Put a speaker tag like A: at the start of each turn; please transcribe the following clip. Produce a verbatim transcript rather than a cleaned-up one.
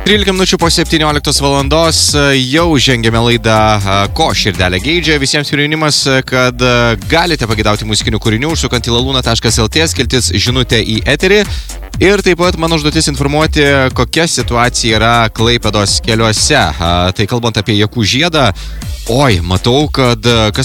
A: trylika minučių po septynioliktos valandos jau žengėme laidą Ko širdelė geidžia. Visiems priminimas, kad galite pagidauti muzikinių kūrinių užsukant į laluna taškas lt, skiltis žinutę į eterį. Ir taip pat mano užduotis informuoti, kokia situacija yra Klaipėdos keliuose. Tai kalbant apie Jakų žiedą, oi, matau, kad kas